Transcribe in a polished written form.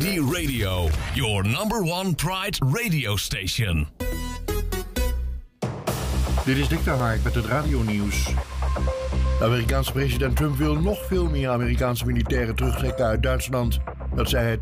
ID Radio, your number one Pride radio station. Dit is Dick de Haak met het radionieuws. De Amerikaanse president Trump wil nog veel meer Amerikaanse militairen terugtrekken uit Duitsland. Dat zei hij